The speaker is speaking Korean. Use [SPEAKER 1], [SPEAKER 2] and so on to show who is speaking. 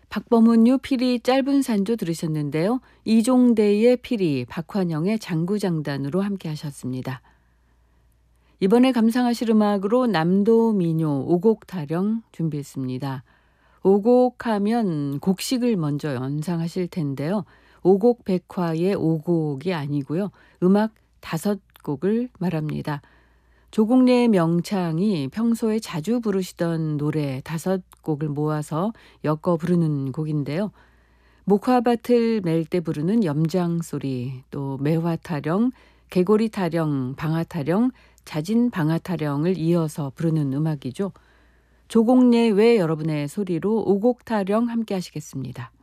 [SPEAKER 1] 박범은유 피리 짧은 산조 들으셨는데요. 이종대의 피리, 박환영의 장구장단으로 함께 하셨습니다. 이번에 감상하실 음악으로 남도 민요 오곡 타령 준비했습니다. 오곡 하면 곡식을 먼저 연상하실 텐데요. 오곡 백화의 오곡이 아니고요. 음악 5곡을 말합니다. 조국래의 명창이 평소에 자주 부르시던 노래 5곡을 모아서 엮어 부르는 곡인데요. 목화밭을 멜 때 부르는 염장소리, 또 매화타령, 개고리타령, 방아타령, 자진방아타령을 이어서 부르는 음악이죠. 조국래 외 여러분의 소리로 오곡타령 함께 하시겠습니다.